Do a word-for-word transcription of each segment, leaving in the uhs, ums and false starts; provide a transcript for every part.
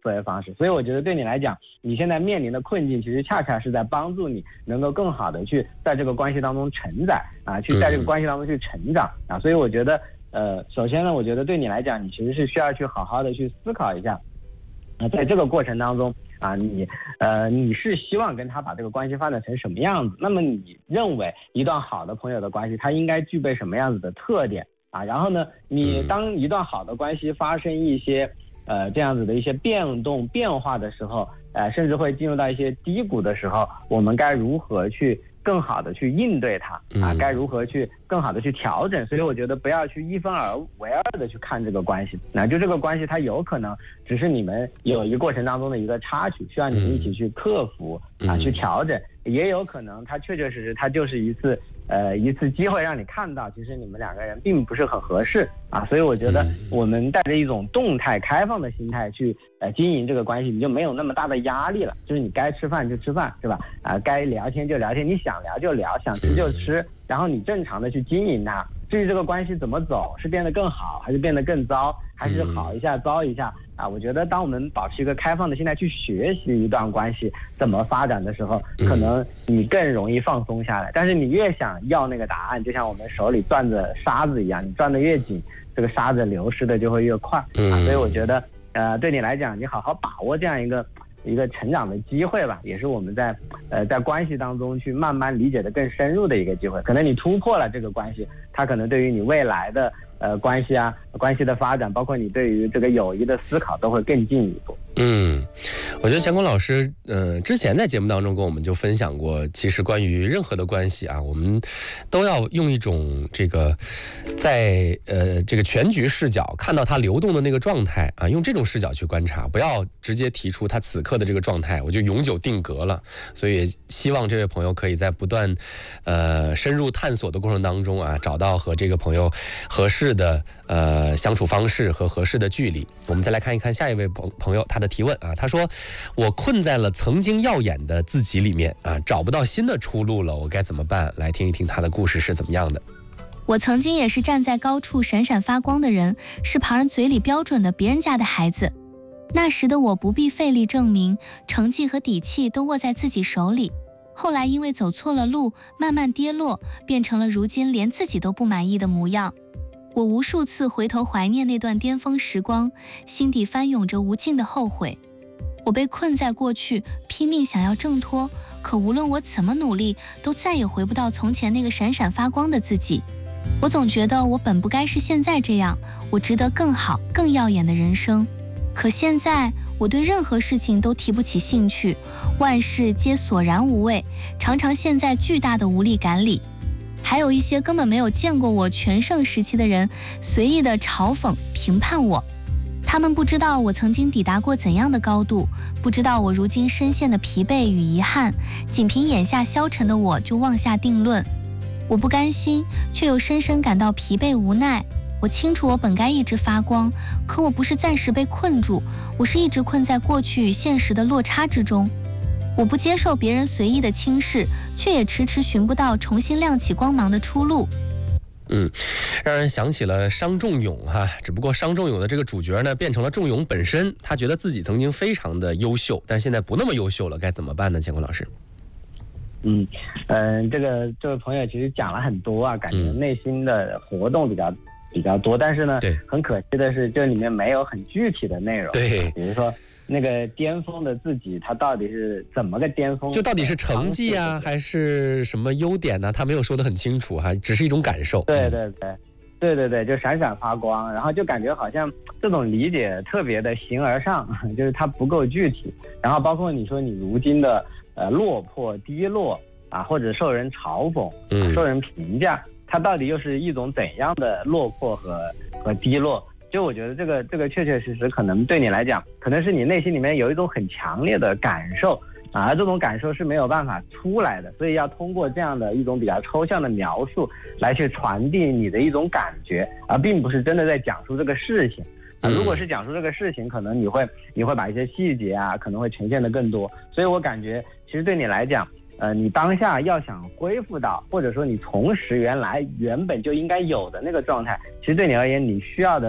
思维方式。所以我觉得对你来讲，你现在面临的困境，其实恰恰是在帮助你能够更好的去在这个关系当中承载啊，去在这个关系当中去成长啊。所以我觉得，呃，首先呢，我觉得对你来讲，你其实是需要去好好的去思考一下，啊，在这个过程当中啊，你呃你是希望跟他把这个关系发展成什么样子？那么你认为一段好的朋友的关系，它应该具备什么样子的特点啊？然后呢，你当一段好的关系发生一些呃这样子的一些变动变化的时候，呃甚至会进入到一些低谷的时候，我们该如何去更好的去应对它啊？该如何去更好的去调整？所以我觉得不要去一分而为二的去看这个关系，那就这个关系它有可能只是你们有一个过程当中的一个插曲，需要你们一起去克服啊，去调整，也有可能它确确实实它就是一次呃一次机会，让你看到其实你们两个人并不是很合适啊。所以我觉得我们带着一种动态开放的心态去呃经营这个关系，你就没有那么大的压力了，就是你该吃饭就吃饭，是吧？啊，该聊天就聊天，你想聊就聊，想吃就吃，然后你正常的去经营它。至于这个关系怎么走，是变得更好还是变得更糟，还是好一下糟一下啊？我觉得当我们保持一个开放的心态去学习一段关系怎么发展的时候，可能你更容易放松下来。但是你越想要那个答案，就像我们手里攥着沙子一样，你攥得越紧，这个沙子流失的就会越快啊。所以我觉得呃对你来讲，你好好把握这样一个一个成长的机会吧，也是我们在呃在关系当中去慢慢理解的更深入的一个机会。可能你突破了这个关系，它可能对于你未来的呃关系啊关系的发展，包括你对于这个友谊的思考都会更进一步。 嗯，我觉得乾坤老师呃之前在节目当中跟我们就分享过，其实关于任何的关系啊，我们都要用一种这个在呃这个全局视角看到它流动的那个状态啊，用这种视角去观察，不要直接提出它此刻的这个状态我就永久定格了。所以希望这位朋友可以在不断呃深入探索的过程当中啊，找到和这个朋友合适的呃相处方式和合适的距离。我们再来看一看下一位朋朋友他的提问啊，他说我困在了曾经耀眼的自己里面啊，找不到新的出路了，我该怎么办？来听一听他的故事是怎么样的。 我曾经也是站在高处闪闪发光的人，是旁人嘴里标准的别人家的孩子。那时的我不必费力证明，成绩和底气都握在自己手里。后来因为走错了路，慢慢跌落，变成了如今连自己都不满意的模样。我无数次回头怀念那段巅峰时光，心底翻涌着无尽的后悔。我被困在过去，拼命想要挣脱，可无论我怎么努力，都再也回不到从前那个闪闪发光的自己。我总觉得我本不该是现在这样，我值得更好更耀眼的人生。可现在我对任何事情都提不起兴趣，万事皆索然无味，常常陷在巨大的无力感里。还有一些根本没有见过我全盛时期的人，随意的嘲讽评判我。他们不知道我曾经抵达过怎样的高度，不知道我如今深陷的疲惫与遗憾，仅凭眼下消沉的我就妄下定论。我不甘心，却又深深感到疲惫无奈。我清楚我本该一直发光，可我不是暂时被困住，我是一直困在过去与现实的落差之中。我不接受别人随意的轻视，却也迟迟寻不到重新亮起光芒的出路。 嗯，让人想起了商仲永哈，只不过商仲永的这个主角呢，变成了仲永本身。他觉得自己曾经非常的优秀，但是现在不那么优秀了，该怎么办呢？乾坤老师。 嗯嗯、呃，这个这位朋友其实讲了很多啊，感觉内心的活动比较、嗯、比较多，但是呢， 对， 很可惜的是，这里面没有很具体的内容。 对， 比如说。那个巅峰的自己，他到底是怎么个巅峰？ 就到底是成绩啊，还是什么优点呢、啊？他没有说得很清楚哈、啊，只是一种感受。 对对对，对对对，就闪闪发光，然后就感觉好像这种理解特别的形而上，就是它不够具体。然后包括你说你如今的呃落魄低落啊，或者受人嘲讽、 嗯、 受人评价，它到底又是一种怎样的落魄和和低落？就我觉得这个这个确确实实可能对你来讲，可能是你内心里面有一种很强烈的感受啊，而这种感受是没有办法出来的，所以要通过这样的一种比较抽象的描述来去传递你的一种感觉，而并不是真的在讲述这个事情啊。如果是讲述这个事情，可能你会你会把一些细节啊可能会呈现的更多。所以我感觉其实对你来讲，呃，你当下要想恢复到，或者说你重拾原来原本就应该有的那个状态，其实对你而言，你需要的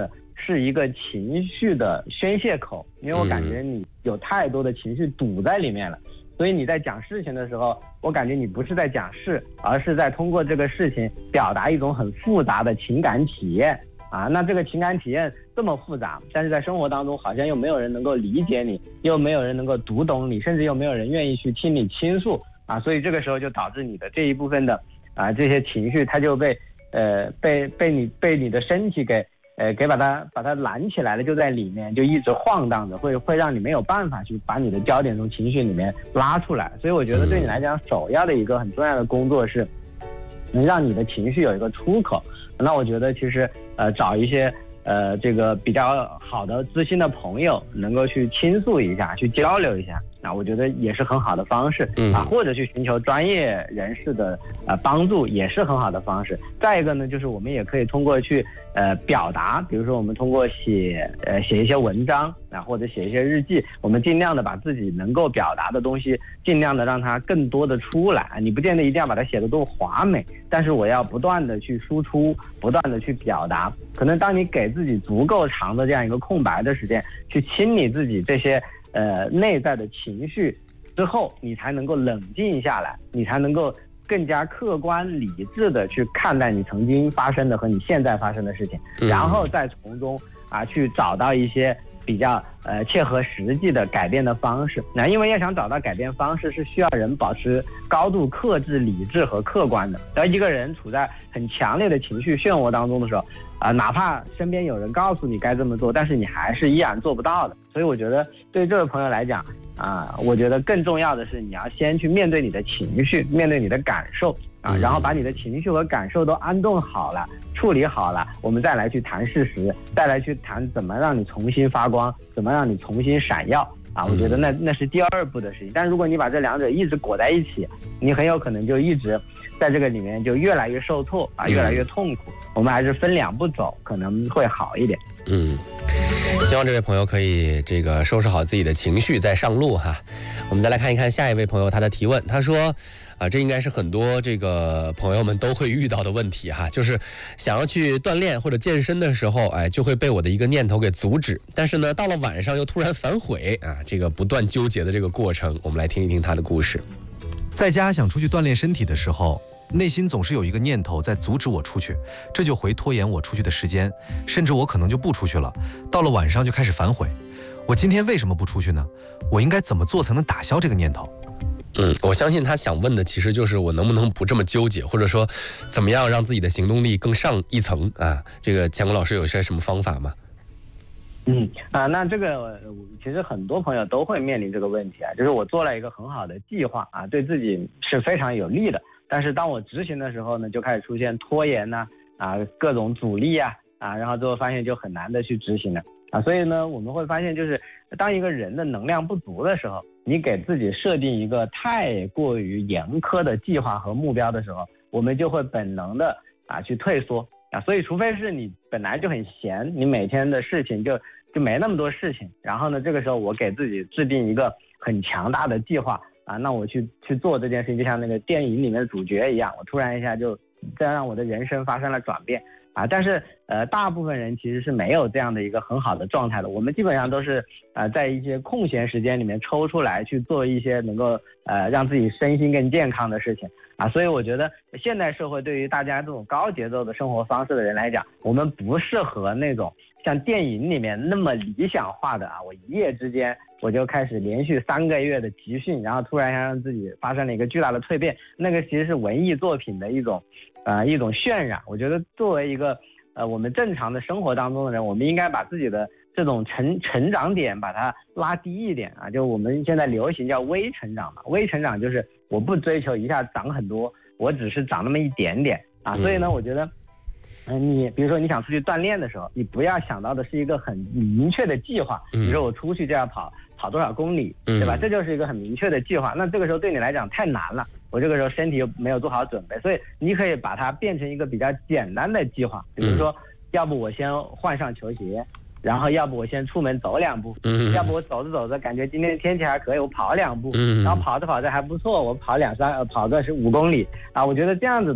是一个情绪的宣泄口，因为我感觉你有太多的情绪堵在里面了。所以你在讲事情的时候，我感觉你不是在讲事，而是在通过这个事情表达一种很复杂的情感体验啊。那这个情感体验这么复杂，但是在生活当中好像又没有人能够理解你，又没有人能够读懂你，甚至又没有人愿意去听你倾诉啊。所以这个时候就导致你的这一部分的啊这些情绪，它就被呃被被你被你的身体给。呃，给把它把它拦起来了，就在里面就一直晃荡着，会会让你没有办法去把你的焦点从情绪里面拉出来。所以我觉得对你来讲，首要的一个很重要的工作是，能让你的情绪有一个出口。那我觉得其实呃找一些呃这个比较好的知心的朋友，能够去倾诉一下，去交流一下。啊，我觉得也是很好的方式啊，或者去寻求专业人士的呃帮助，也是很好的方式。再一个呢，就是我们也可以通过去呃表达，比如说我们通过写呃写一些文章啊，或者写一些日记，我们尽量的把自己能够表达的东西，尽量的让它更多的出来。你不见得一定要把它写得多华美，但是我要不断的去输出，不断的去表达。可能当你给自己足够长的这样一个空白的时间，去清理自己这些。呃，内在的情绪之后，你才能够冷静下来，你才能够更加客观理智的去看待你曾经发生的和你现在发生的事情，然后再从中啊去找到一些比较呃切合实际的改变的方式。那因为要想找到改变方式，是需要人保持高度克制、理智和客观的。而一个人处在很强烈的情绪漩涡当中的时候，啊、呃，哪怕身边有人告诉你该这么做，但是你还是依然做不到的。所以我觉得对这位朋友来讲啊、呃，我觉得更重要的是你要先去面对你的情绪，面对你的感受啊，然后把你的情绪和感受都安顿好了，处理好了，我们再来去谈事实，再来去谈怎么让你重新发光，怎么让你重新闪耀啊！我觉得那那是第二步的事情。但如果你把这两者一直裹在一起，你很有可能就一直在这个里面就越来越受挫啊，越来越痛苦。我们还是分两步走，可能会好一点。 嗯。希望这位朋友可以这个收拾好自己的情绪再上路哈。我们再来看一看下一位朋友他的提问，他说啊，这应该是很多这个朋友们都会遇到的问题哈，就是想要去锻炼或者健身的时候，哎，就会被我的一个念头给阻止，但是呢，到了晚上又突然反悔啊，这个不断纠结的这个过程，我们来听一听他的故事。 在家想出去锻炼身体的时候，内心总是有一个念头在阻止我出去，这就会拖延我出去的时间，甚至我可能就不出去了。到了晚上就开始反悔，我今天为什么不出去呢？我应该怎么做才能打消这个念头？ 嗯，我相信他想问的其实就是我能不能不这么纠结，或者说怎么样让自己的行动力更上一层啊？这个钱工老师有些什么方法吗？ 嗯啊，那这个其实很多朋友都会面临这个问题啊，就是我做了一个很好的计划啊，对自己是非常有利的。但是当我执行的时候呢，就开始出现拖延呐、啊，啊各种阻力啊，啊，然后最后发现就很难的去执行了啊。所以呢，我们会发现就是当一个人的能量不足的时候，你给自己设定一个太过于严苛的计划和目标的时候，我们就会本能的啊去退缩啊。所以除非是你本来就很闲，你每天的事情就就没那么多事情，然后呢，这个时候我给自己制定一个很强大的计划。啊，那我去去做这件事情，就像那个电影里面的主角一样，我突然一下就这样让我的人生发生了转变啊！但是呃，大部分人其实是没有这样的一个很好的状态的。我们基本上都是呃在一些空闲时间里面抽出来去做一些能够呃让自己身心更健康的事情啊。所以我觉得现代社会对于大家这种高节奏的生活方式的人来讲，我们不适合那种像电影里面那么理想化的啊，我一夜之间我就开始连续三个月的集训，然后突然让自己发生了一个巨大的蜕变，那个其实是文艺作品的一种呃一种渲染。我觉得作为一个呃我们正常的生活当中的人，我们应该把自己的这种成成长点把它拉低一点啊，就我们现在流行叫微成长嘛，微成长就是我不追求一下长很多，我只是长那么一点点啊。所以呢，我觉得嗯，你比如说你想出去锻炼的时候，你不要想到的是一个很明确的计划，比如说我出去就要跑跑多少公里，对吧？这就是一个很明确的计划。那这个时候对你来讲太难了，我这个时候身体又没有做好准备，所以你可以把它变成一个比较简单的计划，比如说，要不我先换上球鞋，然后要不我先出门走两步，要不我走着走着感觉今天天气还可以，我跑两步，然后跑着跑着还不错，我跑两三呃跑个是五公里啊。我觉得这样子的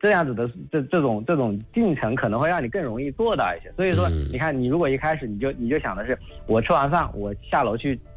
这样子的这这种这种进程可能会让你更容易做到一些。所以说，你看，你如果一开始你就你就想的是，我吃完饭我下楼去